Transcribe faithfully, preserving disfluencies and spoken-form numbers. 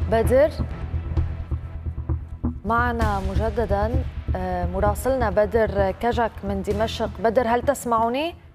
بدر معنا مجددا مراسلنا بدر كجك من دمشق. بدر، هل تسمعني؟